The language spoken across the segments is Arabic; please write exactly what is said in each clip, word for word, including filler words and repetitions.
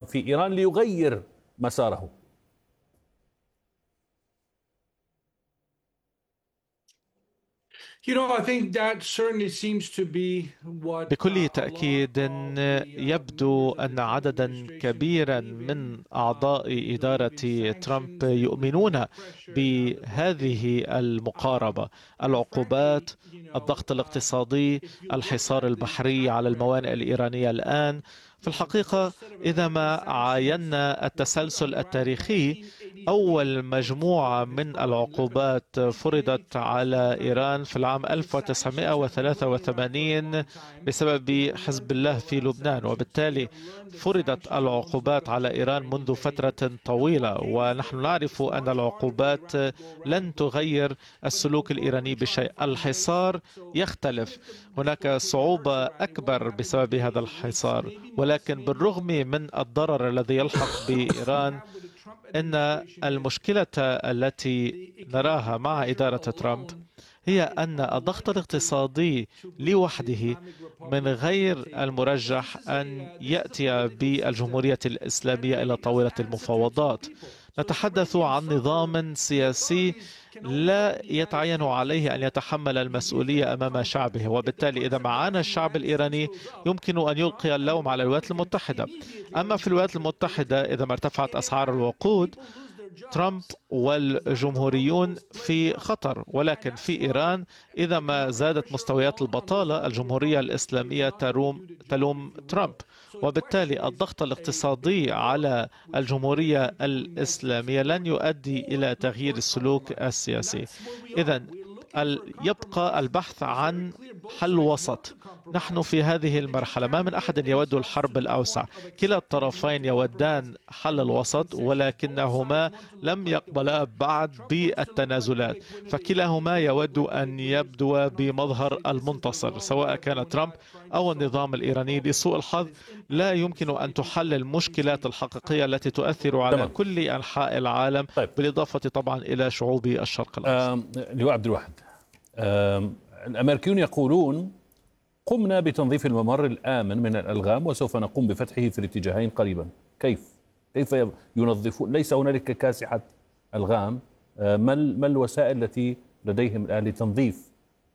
في إيران ليغير مساره؟ بكل تأكيد يبدو أن عددا كبيرا من أعضاء إدارة ترامب يؤمنون بهذه المقاربة: العقوبات، الضغط الاقتصادي، الحصار البحري على الموانئ الإيرانية الآن. في الحقيقة إذا ما عاينا التسلسل التاريخي، أول مجموعة من العقوبات فرضت على إيران في العام ألف وتسعمائة وثلاثة وثمانين بسبب حزب الله في لبنان، وبالتالي فرضت العقوبات على إيران منذ فترة طويلة، ونحن نعرف أن العقوبات لن تغير السلوك الإيراني بشيء. الحصار يختلف، هناك صعوبة أكبر بسبب هذا الحصار، ولكن بالرغم من الضرر الذي يلحق بإيران، إن المشكلة التي نراها مع إدارة ترامب هي أن الضغط الاقتصادي لوحده من غير المرجح أن يأتي بالجمهورية الإسلامية إلى طاولة المفاوضات. نتحدث عن نظام سياسي لا يتعين عليه أن يتحمل المسؤولية أمام شعبه، وبالتالي إذا معانا الشعب الإيراني يمكن أن يلقي اللوم على الولايات المتحدة. أما في الولايات المتحدة إذا ما ارتفعت أسعار الوقود، ترامب والجمهوريون في خطر، ولكن في إيران إذا ما زادت مستويات البطالة، الجمهورية الإسلامية تلوم تلوم ترامب، وبالتالي الضغط الاقتصادي على الجمهورية الإسلامية لن يؤدي إلى تغيير السلوك السياسي. إذن يبقى البحث عن حل وسط. نحن في هذه المرحلة ما من أحد يود الحرب الأوسع، كلا الطرفين يودان حل الوسط، ولكنهما لم يقبلا بعد بالتنازلات، فكلاهما يود أن يبدو بمظهر المنتصر، سواء كان ترامب أو النظام الإيراني. لسوء الحظ لا يمكن أن تحل المشكلات الحقيقية التي تؤثر على تمام. كل أنحاء العالم، طيب. بالإضافة طبعا إلى شعوب الشرق الأوسط. لواء عبد الواحد، الأمريكيون يقولون قمنا بتنظيف الممر الآمن من الألغام وسوف نقوم بفتحه في الاتجاهين قريبا. كيف؟ كيف ينظفون؟ ليس هنالك كاسحة ألغام. ما الوسائل التي لديهم الآن لتنظيف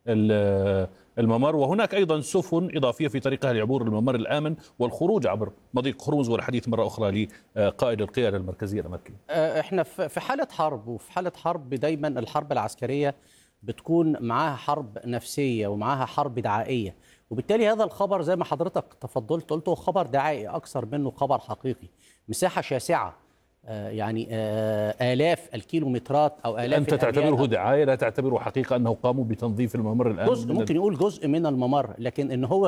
الممر؟ وهناك أيضا سفن إضافية في طريقها لعبور الممر الآمن والخروج عبر مضيق هرمز، والحديث مرة أخرى لقائد القيادة المركزية الأمريكية. احنا في حالة حرب، وفي حالة حرب دايما الحرب العسكرية بتكون معاها حرب نفسية ومعاها حرب دعائية، وبالتالي هذا الخبر زي ما حضرتك تفضلت قلته خبر دعائي أكثر منه خبر حقيقي. مساحة شاسعة، آه يعني آه آلاف الكيلومترات أو آلاف. أنت تعتبره دعاية، لا تعتبره حقيقة أنه قاموا بتنظيف الممر الآن؟ جزء، ممكن يقول جزء من الممر، لكن إن هو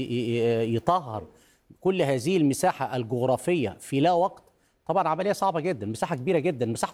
يطهر كل هذه المساحة الجغرافية في لا وقت، طبعا عملية صعبة جدا. مساحة كبيرة جدا، مساحة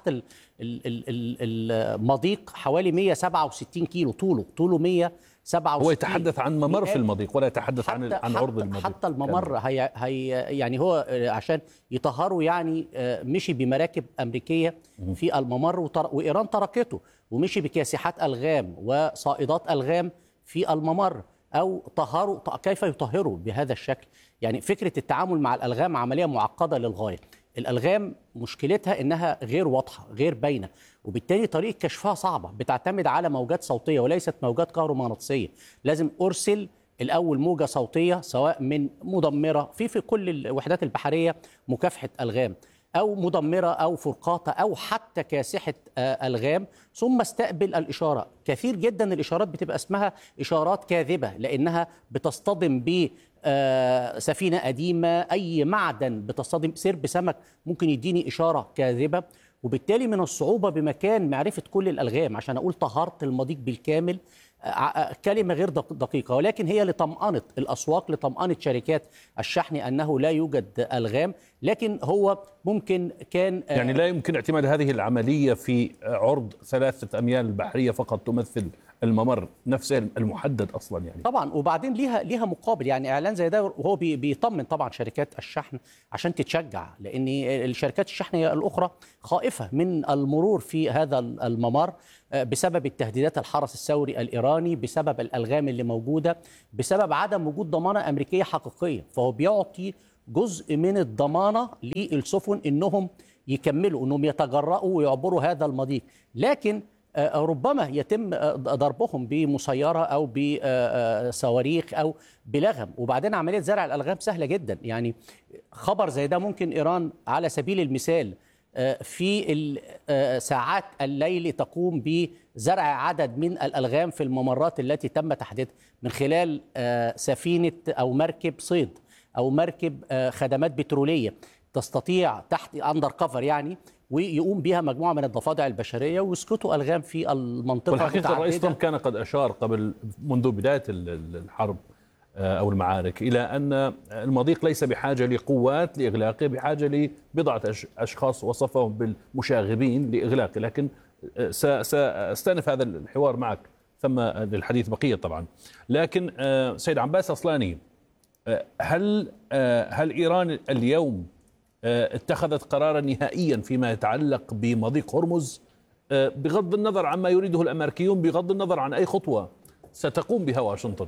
المضيق حوالي مئة وسبعة وستين كيلو، طوله طوله مئة وسبعة وستين. هو يتحدث عن ممر في المضيق ولا يتحدث عن عن عرض المضيق. حتى الممر هي هي يعني هو عشان يطهروا يعني مشي بمراكب أمريكية في الممر، وإيران تركته ومشي بكاسحات ألغام وصائدات ألغام في الممر، أو طهروا. كيف يطهروا بهذا الشكل؟ يعني فكرة التعامل مع الألغام عملية معقدة للغاية. الألغام مشكلتها إنها غير واضحة غير باينة، وبالتالي طريقة كشفها صعبة، بتعتمد على موجات صوتية وليست موجات كهرومغناطيسية. لازم أرسل الأول موجة صوتية سواء من مدمرة في في كل الوحدات البحرية مكافحة ألغام، أو مدمرة أو فرقاطة أو حتى كاسحة ألغام، ثم استقبل الإشارة. كثير جدا الإشارات بتبقى اسمها إشارات كاذبة، لأنها بتصطدم ب سفينة قديمة، أي معدن بتصطدم، سرب سمك ممكن يديني إشارة كاذبة، وبالتالي من الصعوبة بمكان معرفة كل الألغام. عشان أقول طهرت المضيق بالكامل كلمة غير دقيقة، ولكن هي لطمأنة الأسواق، لطمأنة شركات الشحن أنه لا يوجد ألغام. لكن هو ممكن كان يعني لا يمكن اعتماد هذه العملية في عرض ثلاثة أميال بحرية فقط تمثل الممر نفسه المحدد أصلا يعني. طبعا، وبعدين ليها ليها مقابل، يعني إعلان زي ده وهو بيطمن طبعا شركات الشحن عشان تتشجع، لأن الشركات الشحن الأخرى خائفة من المرور في هذا الممر بسبب التهديدات الحرس الثوري الإيراني، بسبب الألغام اللي موجودة، بسبب عدم وجود ضمانة أمريكية حقيقية. فهو بيعطي جزء من الضمانة للسفن إنهم يكملوا، إنهم يتجرؤوا ويعبروا هذا المضيق. لكن ربما يتم ضربهم بمسيرة أو بصواريخ أو بلغم. وبعدين عملية زرع الألغام سهلة جدا، يعني خبر زي ده ممكن إيران على سبيل المثال في ساعات الليل تقوم بزرع عدد من الألغام في الممرات التي تم تحديدها من خلال سفينة أو مركب صيد أو مركب خدمات بترولية تستطيع تحت أندر كفر يعني، ويقوم بها مجموعة من الضفادع البشرية ويسقطوا ألغام في المنطقة. والحقيقة الرئيس ترامب كان قد أشار قبل منذ بداية الحرب أو المعارك إلى أن المضيق ليس بحاجة لقوات لإغلاقه، بحاجة لبضعة أشخاص وصفهم بالمشاغبين لإغلاقه. لكن سأستأنف هذا الحوار معك، ثم للحديث بقية طبعا. لكن سيد عباس أصلاني، هل هل إيران اليوم اتخذت قرارا نهائيا فيما يتعلق بمضيق هرمز، بغض النظر عما يريده الأمريكيون، بغض النظر عن أي خطوة ستقوم بها واشنطن؟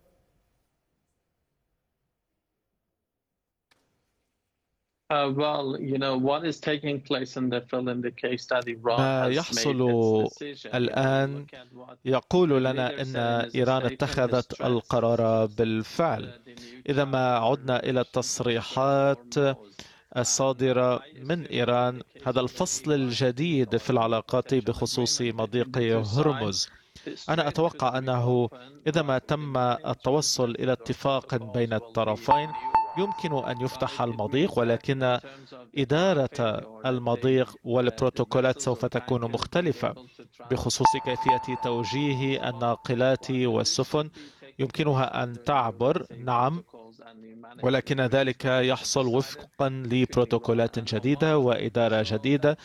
ما يحصل الآن يقول لنا أن إيران اتخذت القرار بالفعل. إذا ما عدنا إلى التصريحات الصادرة من إيران، هذا الفصل الجديد في العلاقات بخصوص مضيق هرمز، أنا أتوقع أنه إذا ما تم التوصل إلى اتفاق بين الطرفين يمكن أن يفتح المضيق، ولكن إدارة المضيق والبروتوكولات سوف تكون مختلفة بخصوص كيفية توجيه الناقلات والسفن. يمكنها أن تعبر، نعم، ولكن ذلك يحصل وفقا لبروتوكولات جديدة وإدارة جديدة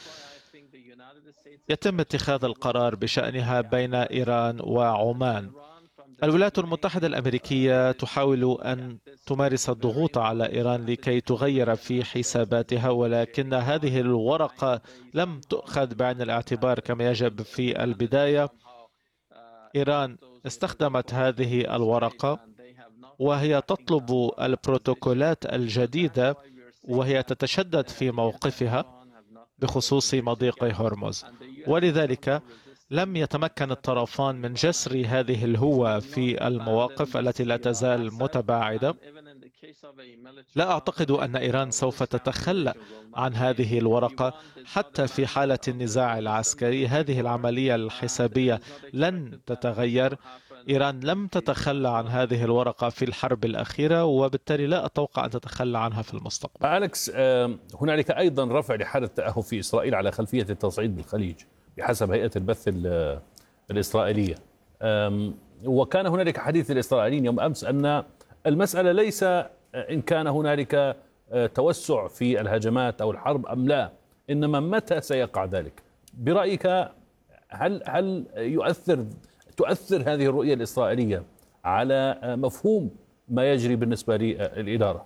يتم اتخاذ القرار بشأنها بين إيران وعمان. الولايات المتحدة الأمريكية تحاول أن تمارس الضغوط على إيران لكي تغير في حساباتها، ولكن هذه الورقة لم تؤخذ بعين الاعتبار كما يجب في البداية. إيران استخدمت هذه الورقة وهي تطلب البروتوكولات الجديدة، وهي تتشدد في موقفها بخصوص مضيق هرمز، ولذلك لم يتمكن الطرفان من جسر هذه الهوة في المواقف التي لا تزال متباعدة. لا أعتقد أن إيران سوف تتخلى عن هذه الورقة حتى في حالة النزاع العسكري. هذه العملية الحسابية لن تتغير. إيران لم تتخلى عن هذه الورقة في الحرب الأخيرة، وبالتالي لا أتوقع أن تتخلى عنها في المستقبل. أليكس، هنالك أيضا رفع لحالة التأهب في إسرائيل على خلفية التصعيد بالخليج بحسب هيئة البث الإسرائيلية، وكان هنالك حديث الإسرائيليين يوم أمس أن المسألة ليس إن كان هنالك توسع في الهجمات أو الحرب أم لا، إنما متى سيقع ذلك. برأيك هل هل يؤثر تؤثر هذه الرؤية الإسرائيلية على مفهوم ما يجري بالنسبة للإدارة؟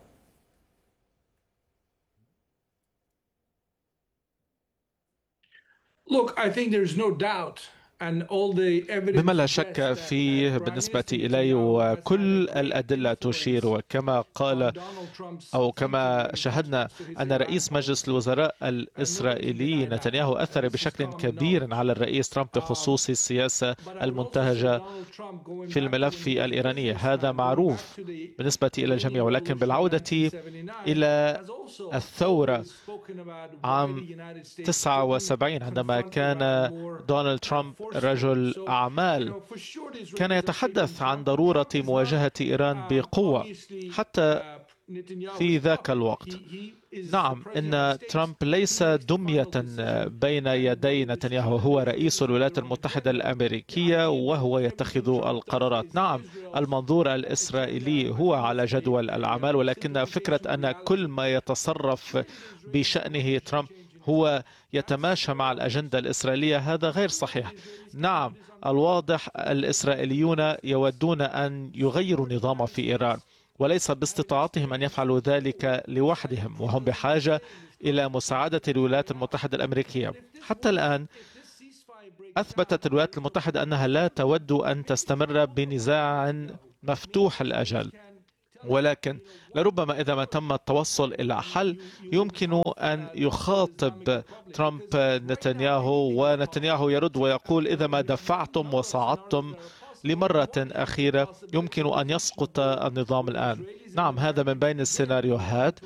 Look, I think there is no doubt. بما لا شك فيه بالنسبة إلي، وكل الأدلة تشير، وكما قال أو كما شاهدنا أن رئيس مجلس الوزراء الإسرائيلي نتنياهو أثر بشكل كبير على الرئيس ترامب بخصوص السياسة المنتهجة في الملف الإيراني. هذا معروف بالنسبة إلى الجميع، ولكن بالعودة إلى الثورة عام تسعة وسبعين عندما كان دونالد ترامب رجل أعمال، كان يتحدث عن ضرورة مواجهة إيران بقوة حتى في ذاك الوقت. نعم، إن ترامب ليس دمية بين يدي نتنياهو، هو رئيس الولايات المتحدة الأمريكية وهو يتخذ القرارات. نعم، المنظور الإسرائيلي هو على جدول الأعمال، ولكن فكرة أن كل ما يتصرف بشأنه ترامب هو يتماشى مع الأجندة الإسرائيلية، هذا غير صحيح. نعم، الواضح الإسرائيليون يودون أن يغيروا نظام في إيران، وليس باستطاعتهم أن يفعلوا ذلك لوحدهم، وهم بحاجة إلى مساعدة الولايات المتحدة الأمريكية. حتى الآن أثبتت الولايات المتحدة أنها لا تود أن تستمر بنزاع مفتوح الأجل. ولكن لربما إذا ما تم التوصل إلى حل يمكن أن يخاطب ترامب نتنياهو، ونتنياهو يرد ويقول إذا ما دفعتم وصعدتم لمرة أخيرة يمكن أن يسقط النظام الآن. نعم، هذا من بين السيناريوهات،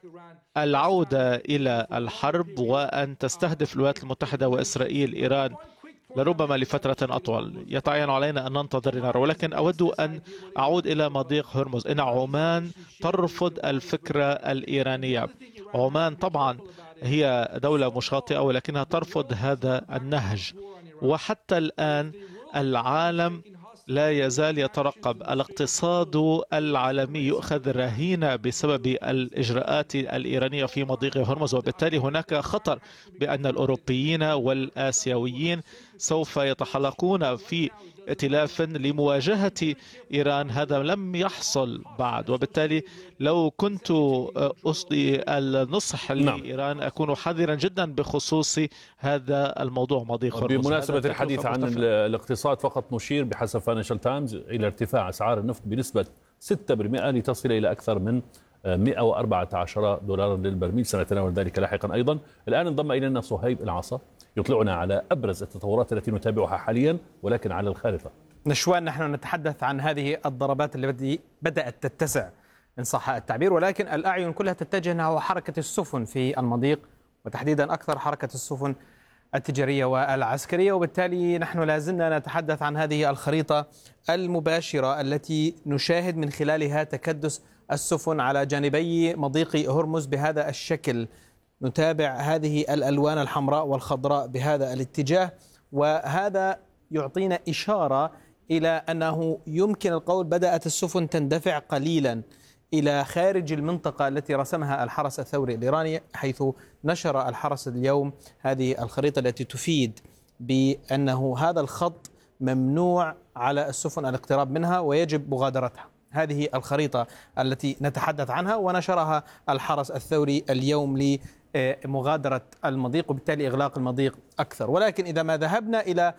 العودة إلى الحرب وأن تستهدف الولايات المتحدة وإسرائيل إيران لربما لفترة أطول. يتعين علينا أن ننتظر نرى. ولكن أود أن أعود إلى مضيق هرمز. إن عمان ترفض الفكرة الإيرانية. عمان طبعا هي دولة مشاطئة ولكنها ترفض هذا النهج، وحتى الآن العالم لا يزال يترقب. الاقتصاد العالمي يؤخذ رهينة بسبب الإجراءات الإيرانية في مضيق هرمز، وبالتالي هناك خطر بأن الأوروبيين والآسيويين سوف يتحلقون في ائتلاف لمواجهة إيران. هذا لم يحصل بعد، وبالتالي لو كنت أصدي النصح لإيران أكون حذرا جدا بخصوص هذا الموضوع مضيق هرمز. بمناسبة الحديث عن الاقتصاد فقط نشير بحسب فاينانشال تايمز إلى ارتفاع أسعار النفط بنسبة ستة بالمئة لتصل إلى أكثر من مئة وأربعة عشر دولارا للبرميل. سنتناول ذلك لاحقا أيضا. الآن انضم إلينا صهيب العصا يطلعنا على أبرز التطورات التي نتابعها حاليا ولكن على الخارطة. نشوان، نحن نتحدث عن هذه الضربات التي بدأت تتسع إن صح التعبير، ولكن الأعين كلها تتجه نحو حركة السفن في المضيق، وتحديدا أكثر حركة السفن التجارية والعسكرية. وبالتالي نحن لازلنا نتحدث عن هذه الخريطة المباشرة التي نشاهد من خلالها تكدس السفن على جانبي مضيق هرمز بهذا الشكل. نتابع هذه الألوان الحمراء والخضراء بهذا الاتجاه، وهذا يعطينا إشارة إلى أنه يمكن القول بدأت السفن تندفع قليلا إلى خارج المنطقة التي رسمها الحرس الثوري الإيراني، حيث نشر الحرس اليوم هذه الخريطة التي تفيد بأنه هذا الخط ممنوع على السفن الاقتراب منها ويجب مغادرتها. هذه الخريطة التي نتحدث عنها ونشرها الحرس الثوري اليوم لمغادرة المضيق وبالتالي إغلاق المضيق أكثر. ولكن إذا ما ذهبنا إلى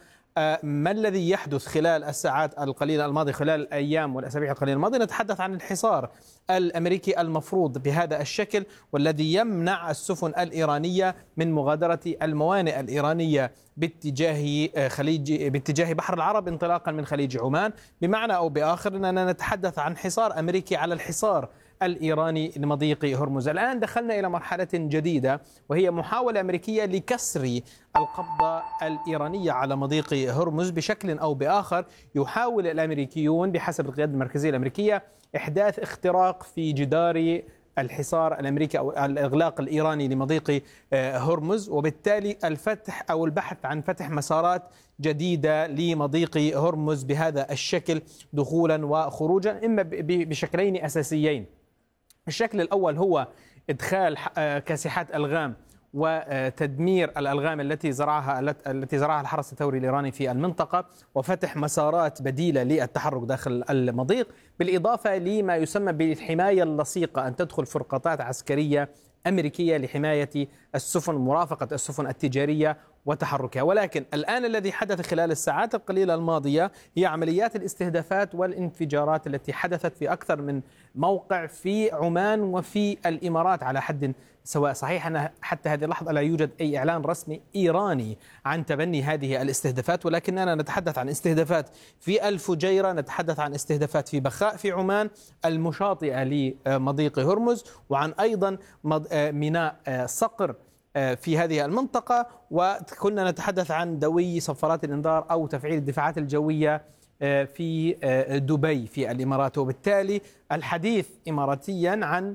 ما الذي يحدث خلال الساعات القليلة الماضية، خلال الأيام والأسابيع القليلة الماضية، نتحدث عن الحصار الأمريكي المفروض بهذا الشكل والذي يمنع السفن الإيرانية من مغادرة الموانئ الإيرانية باتجاه خليج باتجاه بحر العرب انطلاقا من خليج عمان. بمعنى أو بآخر أننا نتحدث عن حصار أمريكي على الحصار الإيراني لمضيق هرمز. الآن دخلنا إلى مرحلة جديدة وهي محاولة أمريكية لكسر القبضة الإيرانية على مضيق هرمز بشكل أو بآخر. يحاول الأمريكيون بحسب القيادة المركزية الأمريكية إحداث اختراق في جدار الحصار الأمريكي أو الإغلاق الإيراني لمضيق هرمز، وبالتالي الفتح أو البحث عن فتح مسارات جديدة لمضيق هرمز بهذا الشكل دخولا وخروجا، إما بشكلين أساسيين. الشكل الأول هو إدخال كاسحات ألغام وتدمير الألغام التي زرعها التي زرعها الحرس الثوري الإيراني في المنطقة وفتح مسارات بديلة للتحرك داخل المضيق، بالإضافة لما يسمى بالحماية اللصيقة، أن تدخل فرقاطات عسكرية أمريكية لحماية السفن، مرافقة السفن التجارية وتحركها. ولكن الآن الذي حدث خلال الساعات القليلة الماضية هي عمليات الاستهدافات والانفجارات التي حدثت في أكثر من موقع في عمان وفي الإمارات على حد سواء. صحيح أن حتى هذه اللحظة لا يوجد أي إعلان رسمي إيراني عن تبني هذه الاستهدافات، ولكننا نتحدث عن استهدافات في الفجيرة، نتحدث عن استهدافات في بخاء في عمان المشاطئة لمضيق هرمز، وعن أيضا ميناء صقر في هذه المنطقة. وكنا نتحدث عن دوي صفارات الإنذار أو تفعيل الدفاعات الجوية في دبي في الإمارات. وبالتالي الحديث إماراتيا عن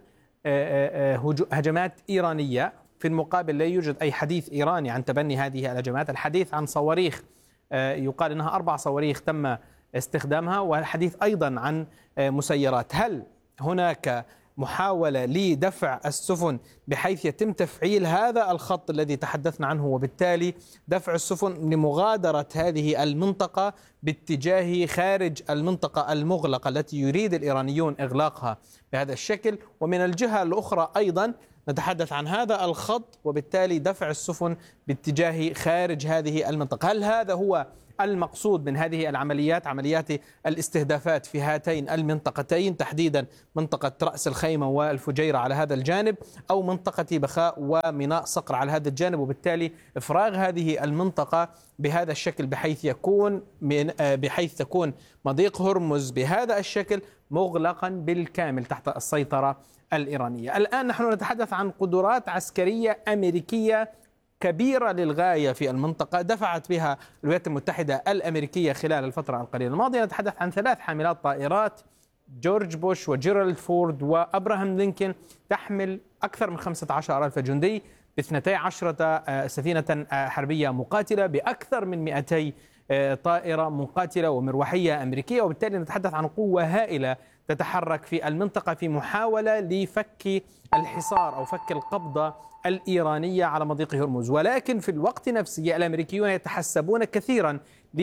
هجمات إيرانية، في المقابل لا يوجد أي حديث إيراني عن تبني هذه الهجمات. الحديث عن صواريخ يقال أنها أربع صواريخ تم استخدامها، والحديث أيضا عن مسيرات. هل هناك محاولة لدفع السفن بحيث يتم تفعيل هذا الخط الذي تحدثنا عنه، وبالتالي دفع السفن لمغادرة هذه المنطقة باتجاه خارج المنطقة المغلقة التي يريد الإيرانيون إغلاقها بهذا الشكل؟ ومن الجهة الأخرى أيضا نتحدث عن هذا الخط وبالتالي دفع السفن باتجاه خارج هذه المنطقة. هل هذا هو المقصود من هذه العمليات، عمليات الاستهدافات في هاتين المنطقتين تحديدا منطقة رأس الخيمة والفجيرة على هذا الجانب، أو منطقة بخاء وميناء صقر على هذا الجانب، وبالتالي إفراغ هذه المنطقة بهذا الشكل بحيث يكون من بحيث تكون مضيق هرمز بهذا الشكل مغلقا بالكامل تحت السيطرة الإيرانية. الآن نحن نتحدث عن قدرات عسكرية أمريكية كبيرة للغاية في المنطقة دفعت بها الولايات المتحدة الأمريكية خلال الفترة القليلة الماضية. نتحدث عن ثلاث حاملات طائرات جورج بوش وجيرالد فورد وأبراهام لينكولن تحمل أكثر من خمسة عشر ألف جندي باثنتي عشرة سفينة حربية مقاتلة بأكثر من مئتي طائرة مقاتلة ومروحية أمريكية، وبالتالي نتحدث عن قوة هائلة تتحرك في المنطقة في محاولة لفك الحصار أو فك القبضة الإيرانية على مضيق هرمز. ولكن في الوقت نفسه الأمريكيون يتحسبون كثيرا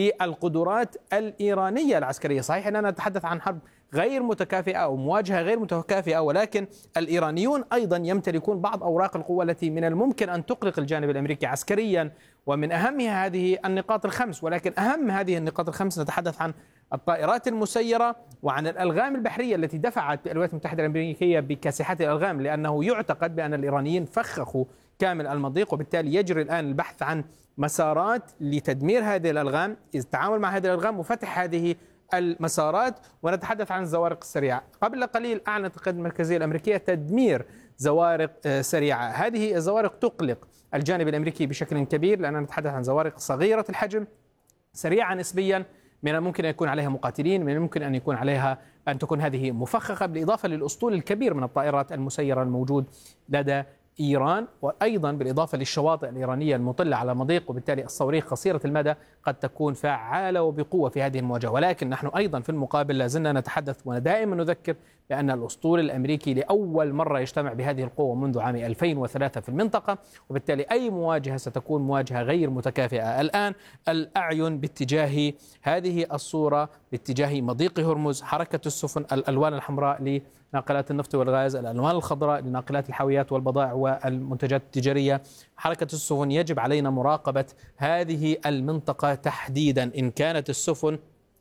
للقدرات الإيرانية العسكرية. صحيح أننا نتحدث عن حرب غير متكافئة أو مواجهة غير متكافئة، ولكن الإيرانيون أيضا يمتلكون بعض أوراق القوة التي من الممكن أن تقلق الجانب الأمريكي عسكريا، ومن أهمها هذه النقاط الخمس. ولكن أهم هذه النقاط الخمس نتحدث عن الطائرات المسيرة وعن الألغام البحرية التي دفعت الولايات المتحدة الأمريكية بكاسحات الألغام، لأنه يعتقد بأن الإيرانيين فخخوا كامل المضيق، وبالتالي يجري الآن البحث عن مسارات لتدمير هذه الألغام، التعامل مع هذه الألغام وفتح هذه المسارات. ونتحدث عن الزوارق السريعة. قبل قليل أعلنت القيادة المركزية الأمريكية تدمير زوارق سريعة. هذه الزوارق تقلق الجانب الأمريكي بشكل كبير، لأننا نتحدث عن زوارق صغيرة الحجم سريعة نسبيا، من الممكن أن يكون عليها مقاتلين، من الممكن أن يكون عليها أن تكون هذه مفخخة، بالإضافة للأسطول الكبير من الطائرات المسيرة الموجود لدى إيران، وأيضا بالإضافة للشواطئ الإيرانية المطلة على مضيق، وبالتالي الصواريخ قصيرة المدى قد تكون فعالة وبقوة في هذه المواجهة. ولكن نحن أيضا في المقابل لازلنا نتحدث ودائما نذكر بأن الأسطول الأمريكي لأول مرة يجتمع بهذه القوة منذ عام ألفين وثلاثة في المنطقة، وبالتالي أي مواجهة ستكون مواجهة غير متكافئة. الآن الأعين باتجاه هذه الصورة، باتجاه مضيق هرمز، حركة السفن، الألوان الحمراء لناقلات النفط والغاز، الألوان الخضراء لناقلات الحاويات والبضائع والمنتجات التجارية. حركة السفن يجب علينا مراقبة هذه المنطقة تحديدا، إن كانت السفن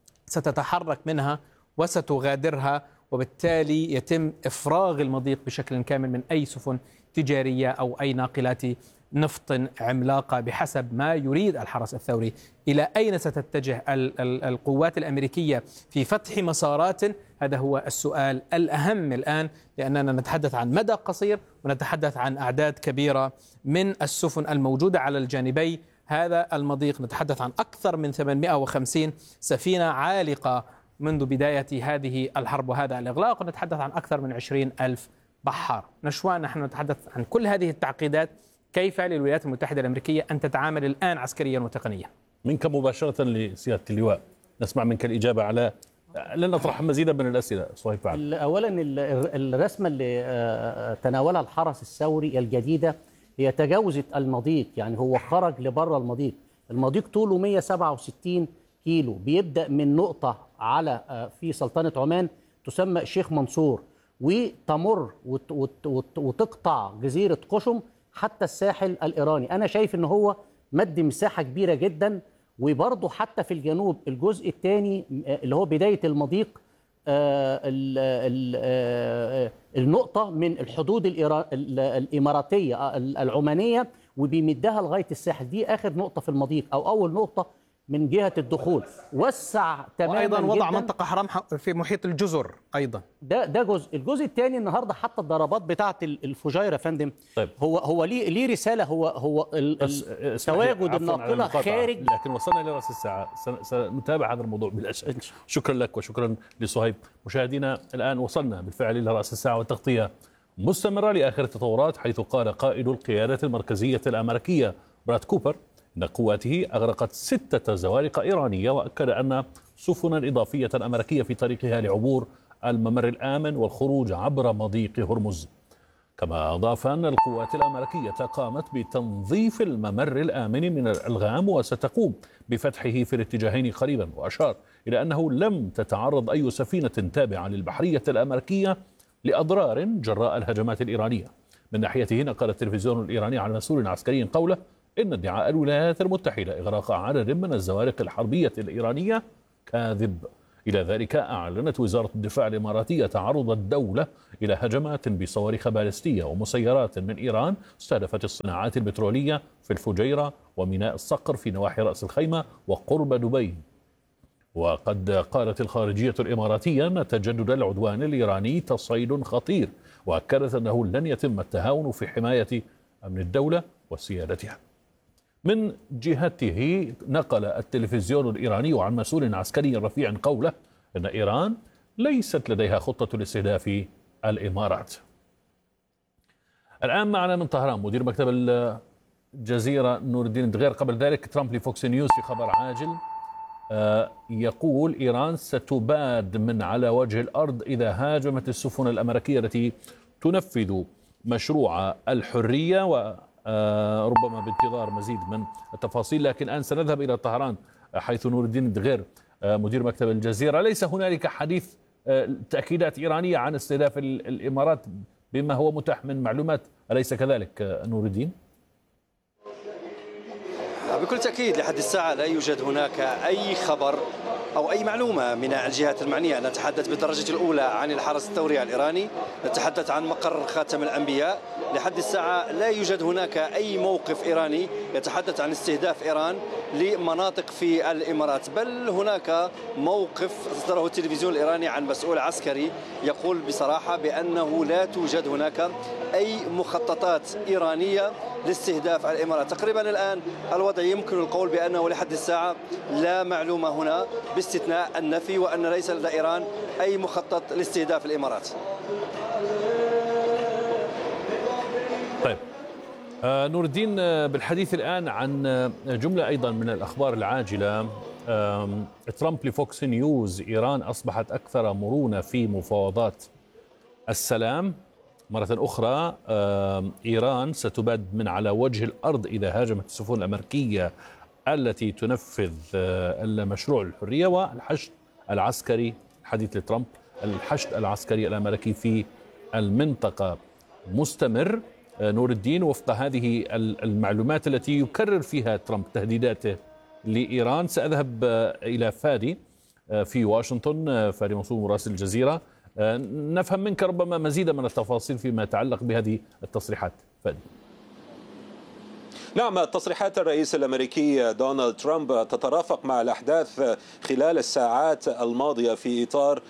ستتحرك منها وستغادرها، وبالتالي يتم إفراغ المضيق بشكل كامل من أي سفن تجارية أو أي ناقلات نفط عملاقة بحسب ما يريد الحرس الثوري. إلى أين ستتجه القوات الأمريكية في فتح مسارات؟ هذا هو السؤال الأهم الآن، لأننا نتحدث عن مدى قصير ونتحدث عن أعداد كبيرة من السفن الموجودة على الجانبي هذا المضيق. نتحدث عن أكثر من ثمانمئة وخمسين سفينة عالقة منذ بداية هذه الحرب وهذا الإغلاق، ونتحدث عن أكثر من عشرين ألف بحار. نشوان، نحن نتحدث عن كل هذه التعقيدات. كيف للولايات المتحدة الأمريكية أن تتعامل الآن عسكريا وتقنيا؟ منك مباشرة لسيادة اللواء نسمع منك الإجابة على، لن نطرح مزيدا من الأسئلة. صهيب فعل. أولا الرسمة اللي تناولها الحرس الثوري الجديدة هي تجاوزت المضيق، يعني هو خرج لبره المضيق. المضيق طوله مئة وسبعة وستين كيلو، بيبدأ من نقطة على في سلطنة عمان تسمى الشيخ منصور، وتمر وتقطع جزيرة قشم حتى الساحل الإيراني. أنا شايف إن هو مد مساحة كبيرة جدا، وبرضه حتى في الجنوب الجزء الثاني اللي هو بداية المضيق، آه ال ال آه النقطة من الحدود الإماراتية العمانية وبيمدها لغاية الساحل. دي آخر نقطة في المضيق أو أول نقطة من جهة الدخول. وسع تماما وأيضا وضع جداً. منطقة حرام في محيط الجزر أيضا. ده ده جزء. الجزء الثاني النهارده حتى الضربات بساعة الفجيرة يا فندم. طيب. هو هو ليه ليه رسالة. هو هو تواجد الناقلة خارج. لكن وصلنا لرأس الساعة، سنتابع هذا الموضوع بلا شك. شكرا لك وشكرا لصهيب. مشاهدينا الآن وصلنا بالفعل إلى رأس الساعة، والتغطية مستمرة لآخر التطورات، حيث قال قائد القيادة المركزية الأمريكية براد كوبر إن قواته أغرقت ستة زوارق إيرانية، وأكد أن سفنا إضافية أمريكية في طريقها لعبور الممر الآمن والخروج عبر مضيق هرمز. كما أضاف أن القوات الأمريكية قامت بتنظيف الممر الآمن من الألغام وستقوم بفتحه في الاتجاهين قريبا، وأشار إلى أنه لم تتعرض أي سفينة تابعة للبحرية الأمريكية لأضرار جراء الهجمات الإيرانية. من ناحيته نقل التلفزيون الإيراني عن مسؤول عسكري قوله إن ادعاء الولايات المتحدة إغراق عدد من الزوارق الحربية الإيرانية كاذب. إلى ذلك أعلنت وزارة الدفاع الإماراتية تعرض الدولة إلى هجمات بصواريخ باليستية ومسيرات من إيران استهدفت الصناعات البترولية في الفجيرة وميناء الصقر في نواحي رأس الخيمة وقرب دبي. وقد قالت الخارجية الإماراتية أن تجدد العدوان الإيراني تصعيد خطير، وأكدت أنه لن يتم التهاون في حماية أمن الدولة وسيادتها. من جهته نقل التلفزيون الإيراني عن مسؤول عسكري رفيع قوله أن إيران ليست لديها خطة لاستهداف الإمارات. الآن معنا من طهران مدير مكتب الجزيرة نور الدين دغير. قبل ذلك ترامب لفوكس نيوز في خبر عاجل يقول إيران ستباد من على وجه الأرض إذا هاجمت السفن الأمريكية التي تنفذ مشروع الحرية، وربما بانتظار مزيد من التفاصيل. لكن الآن سنذهب إلى طهران حيث نور الدين دغير مدير مكتب الجزيرة. ليس هنالك حديث تأكيدات إيرانية عن استهداف الإمارات بما هو متاح من معلومات، أليس كذلك نور الدين؟ بكل تأكيد لحد الساعة لا يوجد هناك أي خبر أو أي معلومة من الجهات المعنية. نتحدث بالدرجة الأولى عن الحرس الثوري الإيراني، نتحدث عن مقر خاتم الأنبياء. لحد الساعة لا يوجد هناك أي موقف إيراني يتحدث عن استهداف إيران لمناطق في الإمارات، بل هناك موقف أصدره التلفزيون الإيراني عن مسؤول عسكري يقول بصراحة بأنه لا توجد هناك أي مخططات إيرانية لاستهداف الإمارات. تقريبا الآن الوضع يمكن القول بأنه لحد الساعة لا معلومة هنا باستثناء النفي وأن ليس لدى إيران أي مخطط لاستهداف الإمارات. طيب آه نور الدين، بالحديث الآن عن جملة أيضا من الأخبار العاجلة. ترامب لفوكس نيوز: إيران أصبحت أكثر مرونة في مفاوضات السلام. مرة أخرى إيران ستباد من على وجه الأرض إذا هاجمت السفن الأمريكية التي تنفذ المشروع الحرية. والحشد العسكري، حديث لترامب، الحشد العسكري الأمريكي في المنطقة مستمر. نور الدين، وفق هذه المعلومات التي يكرر فيها ترامب تهديداته لإيران، سأذهب إلى فادي في واشنطن، فادي منصور مراسل الجزيرة، نفهم منك ربما مزيدا من التفاصيل فيما يتعلق بهذه التصريحات. فادي. نعم، تصريحات الرئيس الأمريكي دونالد ترامب تترافق مع الأحداث خلال الساعات الماضية في إطار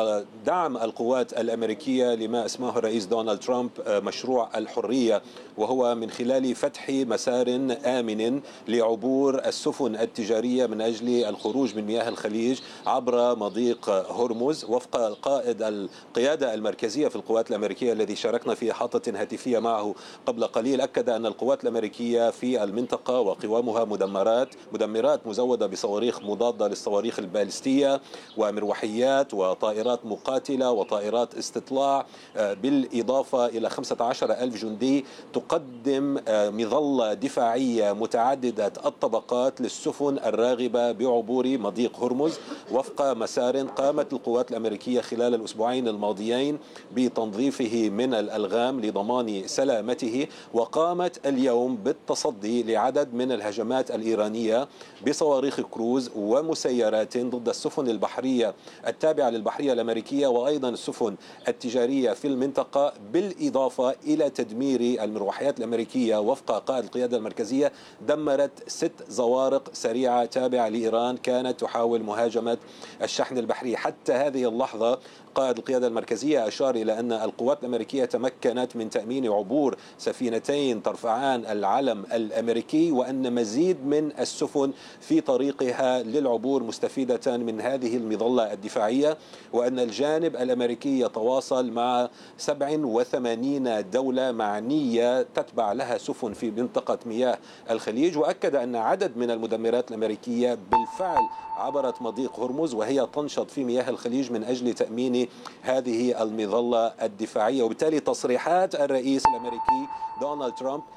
دعم القوات الأمريكية لما اسمه الرئيس دونالد ترامب مشروع الحرية، وهو من خلال فتح مسار آمن لعبور السفن التجارية من أجل الخروج من مياه الخليج عبر مضيق هرمز. وفق قائد القيادة المركزية في القوات الأمريكية الذي شاركنا في حلقة هاتفية معه قبل قليل، أكد أن القوات الأمريكية في المنطقة وقوامها مدمرات مدمرات مزودة بصواريخ مضادة للصواريخ البالستية ومروحيات وطائرات مقاتلة وطائرات استطلاع، بالإضافة إلى خمسة عشر ألف جندي تقدم مظلة دفاعية متعددة الطبقات للسفن الراغبة بعبور مضيق هرمز، وفق مسار قامت القوات الأمريكية خلال الأسبوعين الماضيين بتنظيفه من الألغام لضمان سلامته. وقامت اليوم بالتصدي لعدد من الهجمات الإيرانية بصواريخ كروز ومسيرات ضد السفن البحرية التابعة للبحرية الأمريكية وأيضا السفن التجارية في المنطقة، بالإضافة إلى تدمير المروحيات الأمريكية. وفق قائد القيادة المركزية دمرت ست زوارق سريعة تابعة لإيران كانت تحاول مهاجمة الشحن البحري. حتى هذه اللحظة قائد القيادة المركزية أشار إلى أن القوات الأمريكية تمكنت من تأمين عبور سفينتين ترفعان العلم الأمريكي، وأن مزيد من السفن في طريقها للعبور مستفيدة من هذه المظلة الدفاعية، وأن الجانب الأمريكي يتواصل مع سبع وثمانين دولة معنية تتبع لها سفن في منطقة مياه الخليج. وأكد أن عدد من المدمرات الأمريكية بالفعل عبرت مضيق هرمز وهي تنشط في مياه الخليج من أجل تأمين هذه المظلة الدفاعية. وبالتالي تصريحات الرئيس الأمريكي دونالد ترامب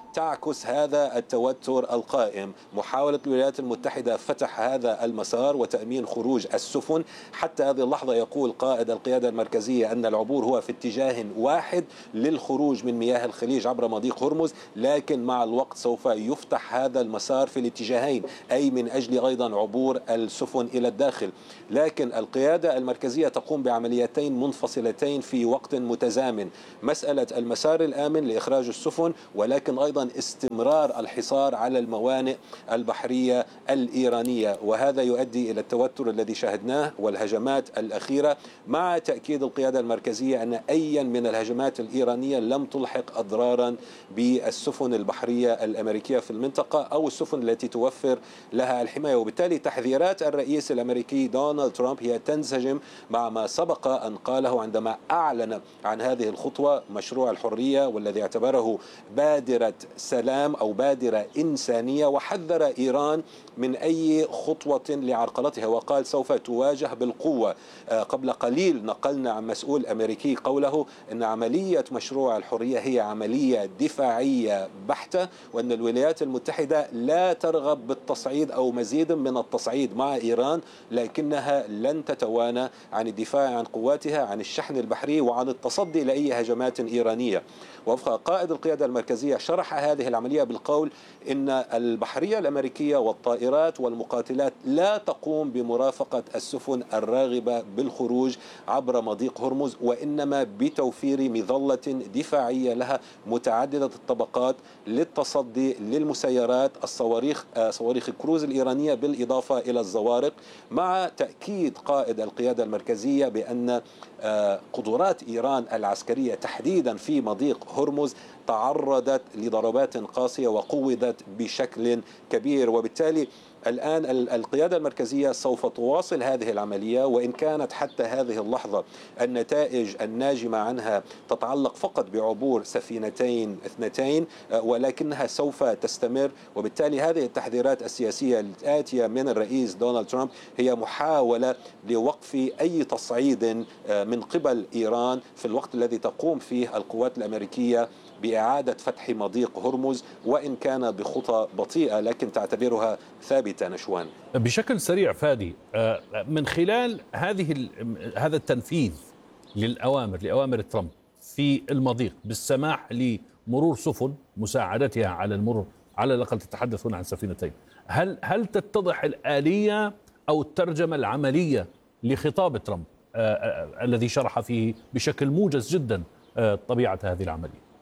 تعكس هذا التوتر القائم. محاولة الولايات المتحدة فتح هذا المسار وتأمين خروج السفن. حتى هذه اللحظة يقول قائد القيادة المركزية أن العبور هو في اتجاه واحد للخروج من مياه الخليج عبر مضيق هرمز، لكن مع الوقت سوف يفتح هذا المسار في الاتجاهين، أي من أجل أيضا عبور السفن إلى الداخل. لكن القيادة المركزية تقوم بعمليتين منفصلتين في وقت متزامن: مسألة المسار الآمن لإخراج السفن، ولكن أيضا استمرار الحصار على الموانئ البحرية الإيرانية. وهذا يؤدي إلى التوتر الذي شاهدناه والهجمات الأخيرة، مع تأكيد القيادة المركزية أن أي من الهجمات الإيرانية لم تلحق أضرارا بالسفن البحرية الأمريكية في المنطقة أو السفن التي توفر لها الحماية. وبالتالي تحذيرات الرئيس الأمريكي دونالد ترامب هي تنسجم مع ما سبق أن قاله عندما أعلن عن هذه الخطوة، مشروع الحرية، والذي اعتبره بادرة سلام أو بادرة إنسانية، وحذر إيران من أي خطوة لعرقلتها وقال سوف تواجه بالقوة. قبل قليل نقلنا عن مسؤول أمريكي قوله أن عملية مشروع الحرية هي عملية دفاعية بحتة، وأن الولايات المتحدة لا ترغب بالتصعيد أو مزيد من التصعيد مع إيران، لكنها لن تتوانى عن الدفاع عن قواتها، عن الشحن البحري، وعن التصدي لأي هجمات إيرانية. وفق قائد القيادة المركزية شرح هذه العملية بالقول إن البحرية الأمريكية والطائرات والمقاتلات لا تقوم بمرافقة السفن الراغبة بالخروج عبر مضيق هرمز، وإنما بتوفير مظلة دفاعية لها متعددة الطبقات للتصدي للمسيرات، الصواريخ صواريخ الكروز الإيرانية، بالإضافة إلى الزوارق، مع تأكيد قائد القيادة المركزية بأن قدرات إيران العسكرية تحديدا في مضيق هرمز تعرضت لضربات قاسية وقوضت بشكل كبير. وبالتالي الآن القيادة المركزية سوف تواصل هذه العملية، وإن كانت حتى هذه اللحظة النتائج الناجمة عنها تتعلق فقط بعبور سفينتين اثنتين، ولكنها سوف تستمر. وبالتالي هذه التحذيرات السياسية الآتية من الرئيس دونالد ترامب هي محاولة لوقف أي تصعيد من قبل إيران في الوقت الذي تقوم فيه القوات الأمريكية بإعادة فتح مضيق هرمز، وإن كان بخطى بطيئة لكن تعتبرها ثابتة. نشوان بشكل سريع فادي، من خلال هذه هذا التنفيذ للأوامر لأوامر ترامب في المضيق بالسماح لمرور سفن مساعدتها على المرور، على الأقل تتحدث هنا عن سفينتين، هل هل تتضح الآلية أو الترجمة العملية لخطاب ترامب الذي شرح فيه بشكل موجز جدا طبيعة هذه العملية؟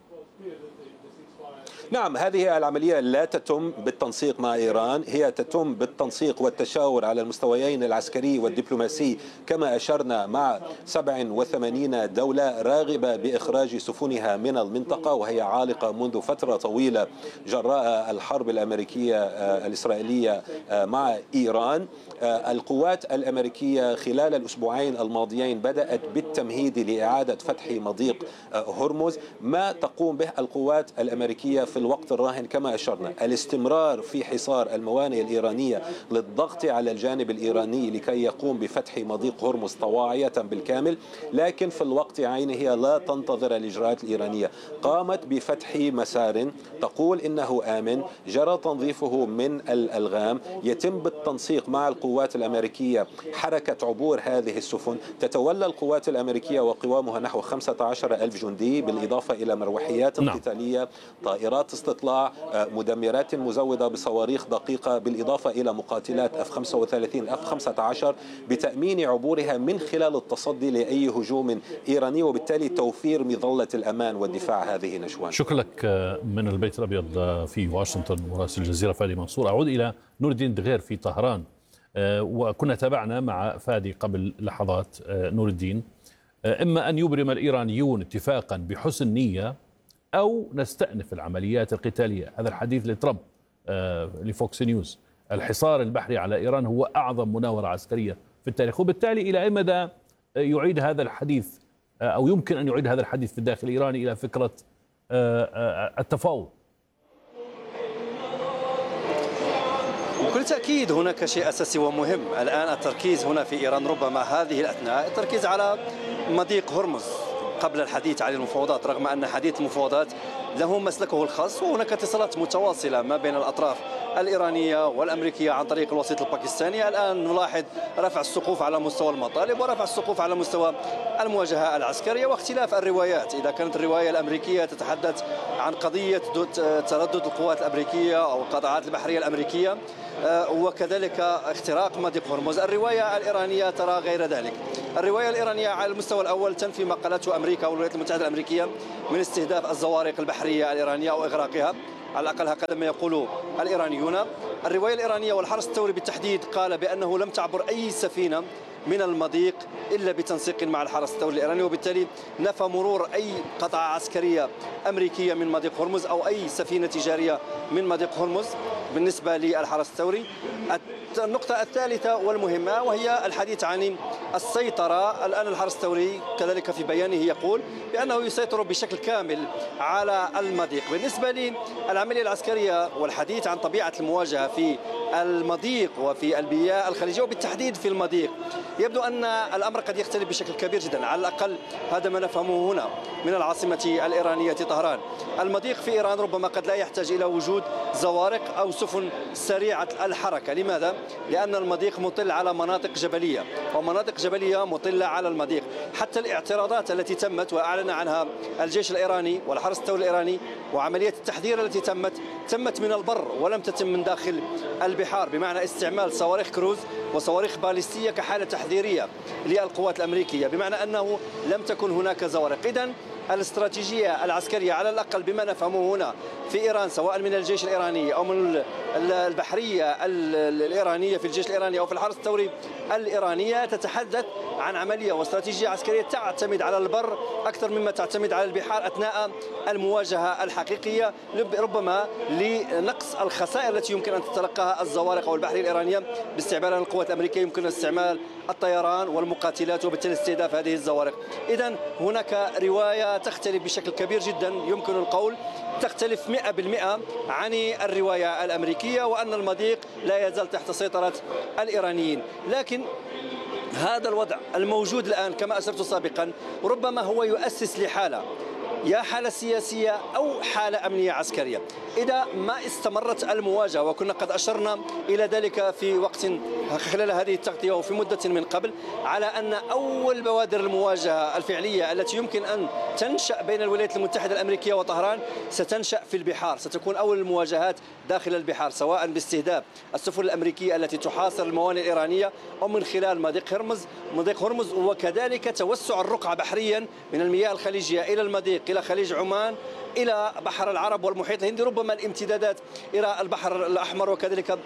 نعم، هذه العملية لا تتم بالتنسيق مع إيران، هي تتم بالتنسيق والتشاور على المستويين العسكري والدبلوماسي، كما أشرنا مع سبع وثمانين دولة راغبة بإخراج سفنها من المنطقة، وهي عالقة منذ فترة طويلة جراء الحرب الأمريكية الإسرائيلية مع إيران. القوات الأمريكية خلال الأسبوعين الماضيين بدأت بالتمهيد لإعادة فتح مضيق هرمز. ما تقوم به القوات الأمريكية في الوقت الراهن كما أشرنا الاستمرار في حصار الموانئ الإيرانية للضغط على الجانب الإيراني لكي يقوم بفتح مضيق هرمز طواعية بالكامل، لكن في الوقت عينه هي لا تنتظر الإجراءات الإيرانية. قامت بفتح مسار تقول إنه آمن، جرى تنظيفه من الألغام، يتم بالتنسيق مع القوات الأمريكية حركة عبور هذه السفن. تتولى القوات الأمريكية وقوامها نحو خمسة عشر ألف جندي، بالإضافة إلى مروحيات قتالية، طائرات استطلاع، مدمرات مزودة بصواريخ دقيقة، بالإضافة إلى مقاتلات إف خمسة وثلاثين إف خمسة عشر، بتأمين عبورها من خلال التصدي لأي هجوم إيراني، وبالتالي توفير مظلة الأمان والدفاع. هذه نشوان. شكرا لك من البيت الأبيض في واشنطن مراسل الجزيرة فادي منصور. أعود إلى نور الدين دغير في طهران، وكنا تابعنا مع فادي قبل لحظات نور الدين، إما أن يبرم الإيرانيون اتفاقا بحسن نية أو نستأنف العمليات القتالية. هذا الحديث لترامب لفوكس نيوز. الحصار البحري على إيران هو أعظم مناورة عسكرية في التاريخ، وبالتالي إلى أي مدى يعيد هذا الحديث أو يمكن أن يعيد هذا الحديث في الداخل الإيراني إلى فكرة التفاوض؟ بكل تأكيد هناك شيء أساسي ومهم الآن، التركيز هنا في إيران ربما هذه الأثناء التركيز على مضيق هرمز قبل الحديث عن المفاوضات، رغم أن حديث المفاوضات له مسلكه الخاص، وهناك اتصالات متواصلة ما بين الأطراف الإيرانية والأمريكية عن طريق الوسيط الباكستاني. الآن نلاحظ رفع السقوف على مستوى المطالب ورفع السقوف على مستوى المواجهة العسكرية واختلاف الروايات. إذا كانت الرواية الأمريكية تتحدث عن قضية تردد القوات الأمريكية أو القطاعات البحرية الأمريكية وكذلك اختراق مضيق هرمز، الرواية الإيرانية ترى غير ذلك. الرواية الإيرانية على المستوى الأول تنفي ما قالته أمريكا والولايات المتحدة الأمريكية من استهداف الزوارق البحرية الإيرانية أو إغراقها، على الأقل هكذا ما يقول الإيرانيون. الرواية الإيرانية والحرس الثوري بالتحديد قال بأنه لم تعبر أي سفينة من المضيق إلا بتنسيق مع الحرس الثوري الإيراني، وبالتالي نفى مرور أي قطعة عسكرية أمريكية من مضيق هرمز أو أي سفينة تجارية من مضيق هرمز بالنسبة للحرس الثوري. النقطة الثالثة والمهمة وهي الحديث عن السيطرة. الآن الحرس الثوري كذلك في بيانه يقول بأنه يسيطر بشكل كامل على المضيق. بالنسبة للعملية العسكرية والحديث عن طبيعة المواجهة في المضيق وفي المياه الخليجية وبالتحديد في المضيق، يبدو أن الأمر قد يختلف بشكل كبير جدا، على الأقل هذا ما نفهمه هنا من العاصمة الإيرانية طهران. المضيق في إيران ربما قد لا يحتاج إلى وجود زوارق أو سفن سريعة الحركة. لماذا؟ لأن المضيق مطل على مناطق جبلية، ومناطق جبلية مطلة على المضيق. حتى الاعتراضات التي تمت وأعلن عنها الجيش الإيراني والحرس الثوري الإيراني وعملية التحذير التي تمت تمت من البر ولم تتم من داخل البحار، بمعنى استعمال صواريخ كروز وصواريخ باليستية كحالة تحذيرية للقوات الأمريكية، بمعنى أنه لم تكن هناك زوارق. إذن الاستراتيجية العسكرية على الأقل بما نفهمه هنا في إيران سواء من الجيش الإيراني أو من البحرية الإيرانية في الجيش الإيراني أو في الحرس الثوري الإيرانية تتحدث عن عملية واستراتيجية عسكرية تعتمد على البر أكثر مما تعتمد على البحار أثناء المواجهة الحقيقية، ربما لنقص الخسائر التي يمكن أن تتلقاها الزوارق أو البحرية الإيرانية باستعمال القوات الأمريكية. يمكن استعمال الطيران والمقاتلات وبالتالي استهداف هذه الزوارق. إذن هناك رواية تختلف بشكل كبير جدا، يمكن القول تختلف مئة بالمئة عن الرواية الأمريكية، وأن المضيق لا يزال تحت سيطرة الإيرانيين. لكن هذا الوضع الموجود الآن كما أشرت سابقا ربما هو يؤسس لحالة، يا حالة سياسية أو حالة أمنية عسكرية. إذا ما استمرت المواجهة، وكنا قد أشرنا إلى ذلك في وقت خلال هذه التغطية وفي مدة من قبل، على أن أول بوادر المواجهة الفعلية التي يمكن أن تنشأ بين الولايات المتحدة الأمريكية وطهران ستنشأ في البحار، ستكون أول المواجهات داخل البحار، سواء باستهداف السفن الأمريكية التي تحاصر الموانئ الإيرانية أو من خلال مضيق هرمز مضيق هرمز وكذلك توسع الرقعة بحريا من المياه الخليجية إلى المضيق إلى خليج عمان إلى بحر العرب والمحيط الهندي، ربما الامتدادات إلى البحر الأحمر وكذلك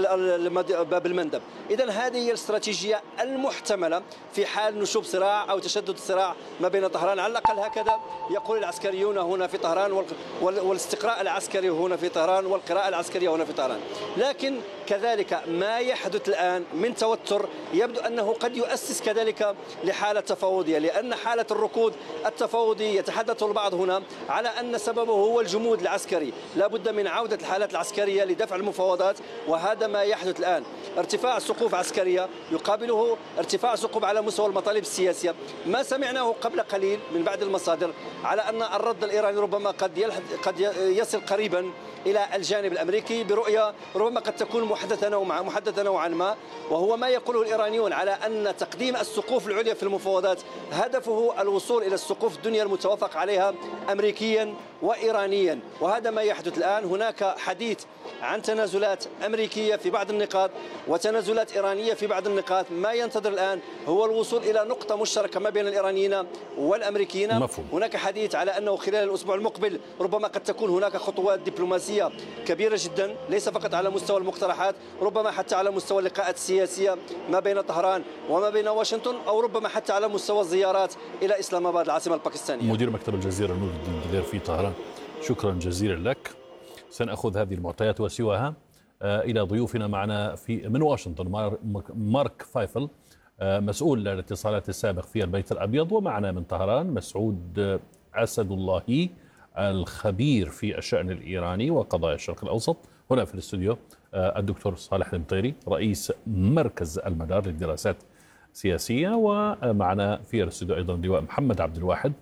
باب المندب. إذن هذه هي الاستراتيجية المحتملة في حال نشوب صراع أو تشدد الصراع ما بين طهران، على الأقل هكذا يقول العسكريون هنا في طهران والاستقراء العسكري هنا في طهران والقراءة العسكرية هنا في طهران. لكن كذلك ما يحدث الآن من توتر يبدو أنه قد يؤسس كذلك لحالة تفاوضية، لأن حالة الركود التفاوضي يتحدث البعض هنا على أن سببه هو الجمود العسكري. لا بد من عودة الحالات العسكرية لدفع المفاوضات، وهذا ما يحدث الآن. ارتفاع سقوف عسكرية يقابله ارتفاع سقوف على مستوى المطالب السياسية. ما سمعناه قبل قليل من بعض المصادر على أن الرد الإيراني ربما قد قد يصل قريبا إلى الجانب الأمريكي برؤية ربما قد تكون محدثة نوعا محدثة نوعا ما، وهو ما يقوله الإيرانيون على أن تقديم السقوف العليا في المفاوضات هدفه الوصول إلى السقوف الدنيا المتوافق عليها أمريكيا وإيرانيا. وهذا ما يحدث الآن. هناك حديث عن تنازلات أمريكية في بعض النقاط وتنازلات إيرانية في بعض النقاط. ما ينتظر الآن هو الوصول إلى نقطة مشتركة ما بين الإيرانيين والأمريكيين. مفهوم. هناك حديث على أنه خلال الأسبوع المقبل ربما قد تكون هناك خطوات دبلوماسية كبيرة جدا، ليس فقط على مستوى المقترحات، ربما حتى على مستوى اللقاءات السياسية ما بين طهران وما بين واشنطن، أو ربما حتى على مستوى الزيارات إلى إسلام آباد العاصمة الباكستانية. مدير مكتب الجزيرة نور الدين بدير في طهران، شكرا جزيلا لك. سنأخذ هذه المعطيات وسواها إلى ضيوفنا معنا في من واشنطن مارك فايفل مسؤول الاتصالات السابق في البيت الأبيض، ومعنا من طهران مسعود أسد الله الخبير في الشأن الإيراني وقضايا الشرق الأوسط. هنا في الاستوديو الدكتور صالح المطيري رئيس مركز المدار للدراسات السياسية، ومعنا في الاستوديو أيضا اللواء محمد عبد الواحد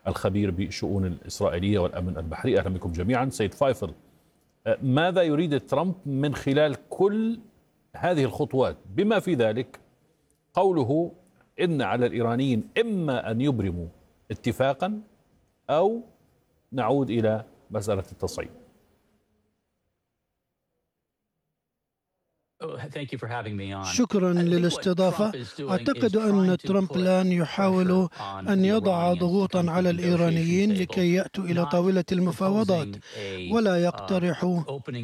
الخبير بالشؤون الإسرائيلية والأمن البحري. أهلا بكم جميعا. سيد فايفل، ماذا يريد ترامب من خلال كل هذه الخطوات، بما في ذلك قوله إن على الإيرانيين إما أن يبرموا اتفاقا أو نعود إلى مسألة التصعيد؟ شكرا للاستضافة. أعتقد أن ترامب الآن يحاول أن يضع ضغوطا على الإيرانيين لكي يأتوا إلى طاولة المفاوضات، ولا يقترح